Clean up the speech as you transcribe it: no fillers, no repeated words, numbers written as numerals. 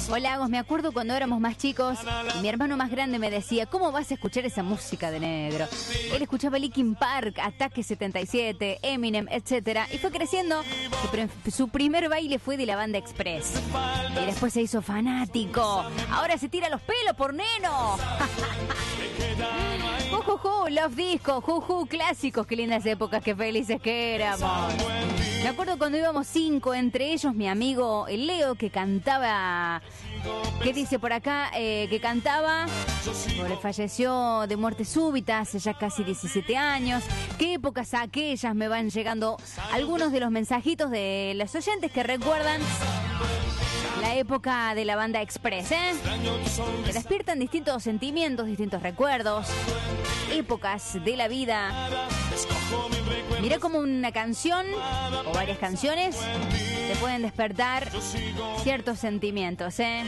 Hola, Agos, me acuerdo cuando éramos más chicos y mi hermano más grande me decía, ¿cómo vas a escuchar esa música de negro? Él escuchaba Linkin Park, Ataque 77, Eminem, etc. Y fue creciendo. Su primer baile fue de la banda Express. Y después se hizo fanático. Ahora se tira los pelos por neno. Jujuju, Love Disco, Juju, clásicos, qué lindas épocas, qué felices que éramos. Me acuerdo cuando íbamos 5, entre ellos mi amigo el Leo, que cantaba, ¿qué dice por acá? Que cantaba, falleció de muerte súbita hace ya casi 17 años. ¿Qué épocas aquellas? Me van llegando algunos de los mensajitos de los oyentes que recuerdan la época de la banda Express, ¿eh? Que despiertan distintos sentimientos, distintos recuerdos, épocas de la vida. Mirá como una canción o varias canciones te pueden despertar ciertos sentimientos, ¿eh?